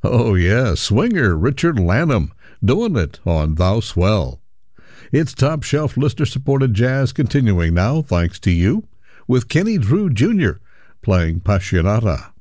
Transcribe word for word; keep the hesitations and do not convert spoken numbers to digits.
Oh, yeah, swinger Richard Lanham doing it on Thou Swell. It's top shelf listener-supported jazz continuing now, thanks to you, with Kenny Drew Junior playing Passionata.